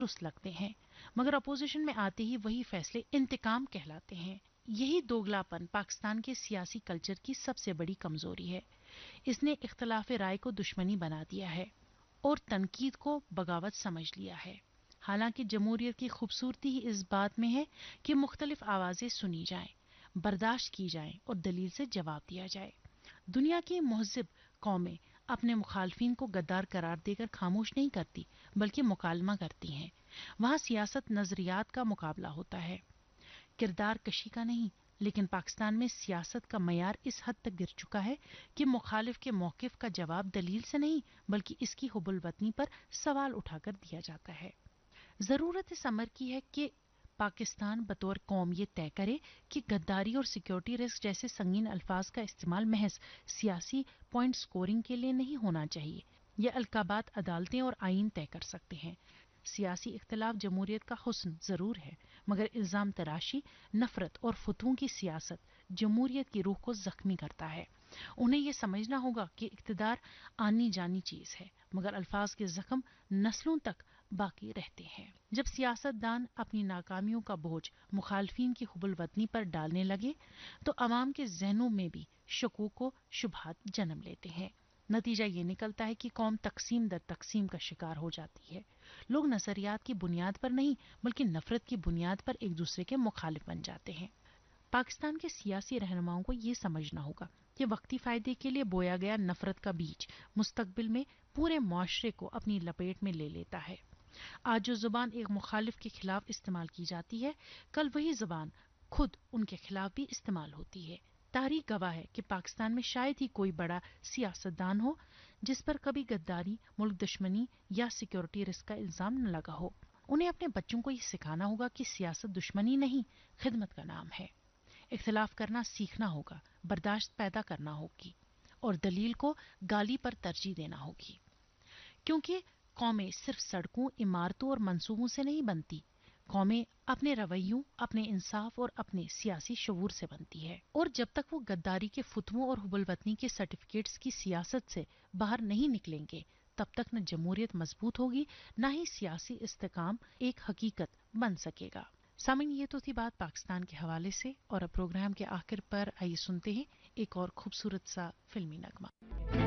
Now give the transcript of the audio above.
दुरुस्त लगते हैं, मगर अपोजिशन में आते ही वही फैसले इंतकाम कहलाते हैं। यही दोगलापन पाकिस्तान के सियासी कल्चर की सबसे बड़ी कमजोरी है। इसने इख्तलाफ राय को दुश्मनी बना दिया है और तनकीद को बगावत समझ लिया है। हालांकि जमहूरियत की खूबसूरती ही इस बात में है कि मुख्तलिफ आवाजें सुनी जाएं, बर्दाश्त की जाएं और दलील से जवाब दिया जाए। दुनिया की महज़िब कौमें अपने मुखालफिन को गद्दार करार देकर खामोश नहीं करती, बल्कि मुकालमा करती हैं। वहां सियासत नजरियात का मुकाबला होता है, किरदार कशी का नहीं। लेकिन पाकिस्तान में सियासत का मयार इस हद तक गिर चुका है कि मुखालिफ के मौकिफ का जवाब दलील से नहीं, बल्कि इसकी हुबुल वतनी पर सवाल उठाकर दिया जाता है। जरूरत इस अमर की है कि पाकिस्तान बतौर कौम ये तय करे कि गद्दारी और सिक्योरिटी रिस्क जैसे संगीन अल्फाज का इस्तेमाल महज सियासी पॉइंट स्कोरिंग के लिए नहीं होना चाहिए। ये अलकाबात अदालतें और आईन तय कर सकते हैं। सियासी इख्तलाफ जमहूरियत का हुस्न जरूर है, मगर इल्जाम तराशी, नफरत और फतूं की सियासत जमहूरियत की रूह को जख्मी करता है। उन्हें यह समझना होगा कि इक्तदार आनी जानी चीज है, मगर अल्फाज के जख्म नस्लों तक बाकी रहते हैं। जब सियासतदान अपनी नाकामियों का बोझ मुखालफिन की हुबुल वतनी पर डालने लगे तो अवाम के जहनों में भी शकूक व शुबहात जन्म लेते हैं। नतीजा ये निकलता है कि कौम तकसीम दर तकसीम का शिकार हो जाती है। लोग नजरियात की बुनियाद पर नहीं, बल्कि नफरत की बुनियाद पर एक दूसरे के मुखालिफ बन जाते हैं। पाकिस्तान के सियासी रहनुमाओं को यह समझना होगा कि वक्ती फायदे के लिए बोया गया नफरत का बीज मुस्तकबिल में पूरे मुआशरे को अपनी लपेट में ले लेता है। आज जो जुबान एक मुखालिफ के खिलाफ इस्तेमाल की जाती है, कल वही जुबान खुद उनके खिलाफ भी इस्तेमाल होती है। तारीख गवाह है कि पाकिस्तान में शायद ही कोई बड़ा सियासतदान हो जिस पर कभी गद्दारी, मुल्क दुश्मनी या सिक्योरिटी रिस्क का इल्जाम न लगा हो। उन्हें अपने बच्चों को यह सिखाना होगा कि सियासत दुश्मनी नहीं, खिदमत का नाम है। इख्तिलाफ करना सीखना होगा, बर्दाश्त पैदा करना होगी और दलील को गाली पर तरजीह देना होगी। क्योंकि कौमें सिर्फ सड़कों, इमारतों और मंसूबों से नहीं बनती। कौमें अपने रवैयों, अपने इंसाफ और अपने सियासी शऊर से बनती है। और जब तक वो गद्दारी के फुतवों और हुबुलवतनी के सर्टिफिकेट्स की सियासत से बाहर नहीं निकलेंगे, तब तक न जमहूरियत मजबूत होगी, न ही सियासी इस्तेकाम एक हकीकत बन सकेगा। सामीन, ये तो थी बात पाकिस्तान के हवाले से, और अब प्रोग्राम के आखिर पर आइए सुनते हैं एक और खूबसूरत सा फिल्मी नगमा।